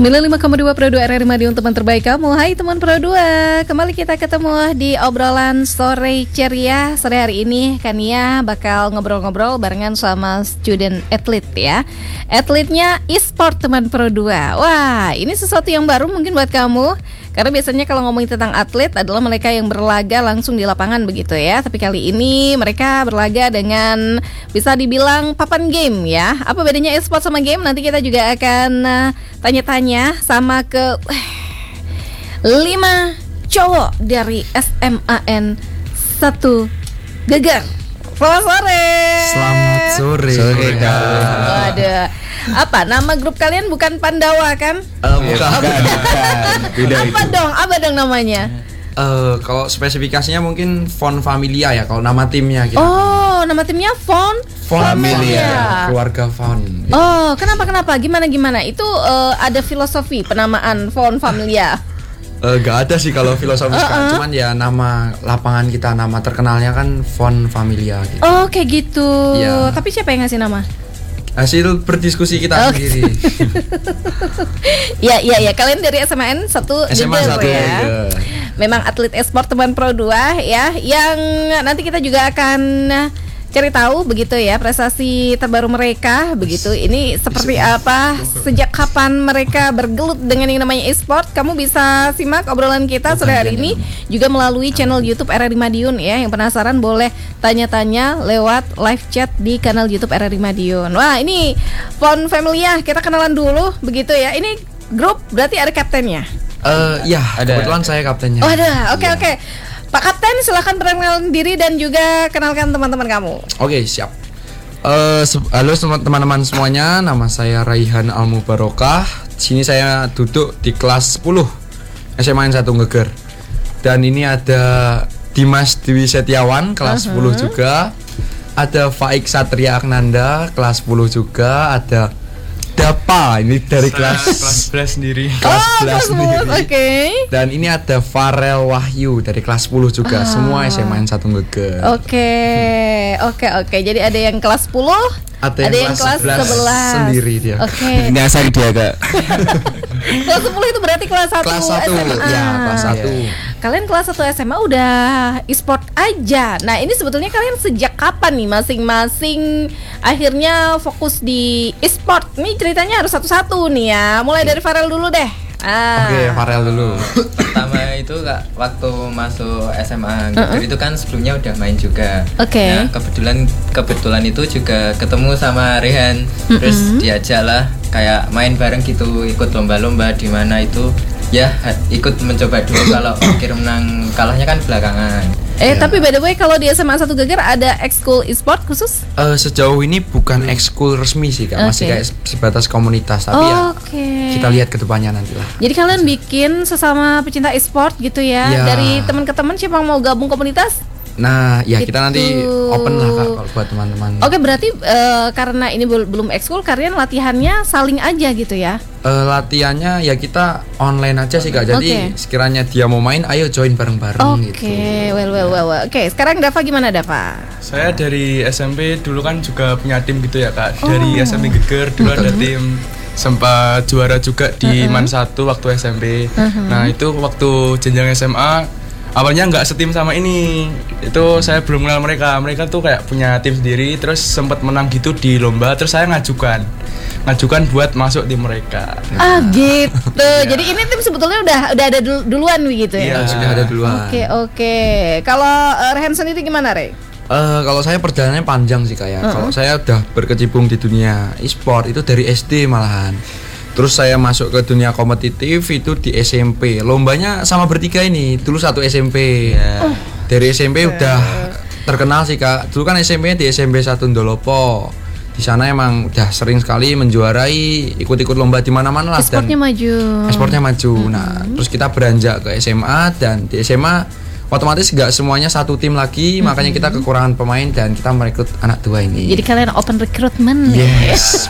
95,2 Pro 2 RRI Madiun, teman terbaik kamu. Hai teman Pro 2, kembali kita ketemu di obrolan sore ceria. Sore hari ini Kania bakal ngobrol-ngobrol barengan sama student atlet ya. Atletnya e-sport teman Pro 2. Wah, ini sesuatu yang baru mungkin buat kamu, karena biasanya kalau ngomongin tentang atlet adalah mereka yang berlaga langsung di lapangan begitu ya. Tapi kali ini mereka berlaga dengan bisa dibilang papan game ya. Apa bedanya e-sport sama game? Nanti kita juga akan tanya-tanya sama ke 5 cowok dari SMAN 1 Geger. Selamat sore. Selamat sore. Sore, Kak. Waduh. Apa nama grup kalian? Bukan Pandawa kan? Bukan. Beda Apa dong namanya? Kalau spesifikasinya mungkin Fon Familia ya, kalau nama timnya gitu. Oh, nama timnya Fon Familia. Keluarga Fon. Oh, kenapa? Gimana? Itu ada filosofi penamaan Fon Familia. Gak ada sih kalau filosofis kan, cuman ya nama lapangan kita, nama terkenalnya kan Fon Familia gitu. Oh, kayak gitu. Iya. Tapi siapa yang ngasih nama? Hasil berdiskusi kita sendiri. Iya. Kalian dari SMAN 1 Geger ya. Memang atlet e-sport teman Pro 2 ya, yang nanti kita juga akan cari tahu begitu ya prestasi terbaru mereka begitu. Ini seperti apa, sejak kapan mereka bergelut dengan yang namanya e-sport. Kamu bisa simak obrolan kita sore hari ini juga melalui channel YouTube RRI Madiun ya. Yang penasaran boleh tanya-tanya lewat live chat di kanal YouTube RRI Madiun. Wah, ini Fon Familia, kita kenalan dulu begitu ya. Ini grup berarti ada kaptennya? Ya, kebetulan saya kaptennya. Oh, ada. Oke. Pak Kapten, silakan perkenalkan diri dan juga kenalkan teman-teman kamu. Oke, siap. Halo teman-teman semuanya, nama saya Raihan Almubarokah. Sini saya duduk di kelas 10 SMAN 1 Geger. Dan ini ada Dimas Dewi Setiawan kelas 10 juga. Ada Faik Satria Aknanda kelas 10 juga. Ada Dapa, ini dari kelas 11 sendiri. Kelas 11 sendiri. Oke. Dan ini ada Farel Wahyu dari kelas 10 juga. Semua SMAN 1 Geger. Oke. Jadi ada yang kelas 10, ada yang kelas 11 sendiri dia. Oke. Nyasar dia, Kak. Kelas 10 itu berarti kelas 1 Kelas 1 SMA. ya, kelas 1. Kalian kelas 1 SMA udah e-sport aja. Nah, ini sebetulnya kalian sejak kapan nih masing-masing akhirnya fokus di e-sport? Nih ceritanya harus satu-satu nih ya. Mulai dari Farel dulu deh. Oke, Farel dulu. Pertama itu Kak, waktu masuk SMA Geger itu kan sebelumnya udah main juga. Oke. Nah, kebetulan itu juga ketemu sama Rehan. Terus diajak lah kayak main bareng gitu, ikut lomba-lomba di mana itu. Ya, ikut mencoba dulu. Kalau akhir menang, kalahnya kan belakangan. Tapi by the way, kalau di SMA 1 Geger ada ekskul e-sport khusus? Sejauh ini bukan ekskul resmi sih Kak, masih kayak sebatas komunitas. Tapi ya kita lihat ke depannya nantilah. Jadi kalian bikin sesama pecinta e-sport gitu ya? Ya. Dari teman ke teman, siapa yang mau gabung komunitas? Nah, ya kita nanti Gitu. open lah Kak kalau buat teman-teman. Oke, berarti karena ini belum ekskul, kalian latihannya saling aja gitu ya? Latihannya ya kita online aja sih Kak. Jadi sekiranya dia mau main, ayo join bareng-bareng gitu. Oke, well. Oke, sekarang Dava gimana Dava? Saya dari SMP dulu kan juga punya tim gitu ya, Kak. Dari SMP Geger dulu ada tim, sempat juara juga di MAN 1 waktu SMP. Nah, itu waktu jenjang SMA awalnya nggak setim sama ini. Itu saya belum kenal mereka. Mereka tuh kayak punya tim sendiri, terus sempat menang gitu di lomba. Terus saya ngajukan buat masuk tim mereka. Gitu. Jadi ini tim sebetulnya udah ada duluan gitu ya? Iya, sudah ada duluan. Oke. Kalau Rehan sendiri gimana, Re? Kalau saya perjalanannya panjang sih Kak ya. Kalau saya udah berkecimpung di dunia e-sport itu dari SD malahan. Terus saya masuk ke dunia kompetitif itu di SMP. Lombanya sama bertiga ini. Dulu satu SMP. Dari SMP udah terkenal sih Kak. Dulu kan SMP di SMP 1 Ndolopo. Di sana emang udah sering sekali menjuarai, ikut-ikut lomba di mana-mana lah. Esportnya maju. Nah, terus kita beranjak ke SMA, dan di SMA otomatis nggak semuanya satu tim lagi, makanya kita kekurangan pemain dan kita merekrut anak dua ini. Jadi kalian open recruitment. Yes,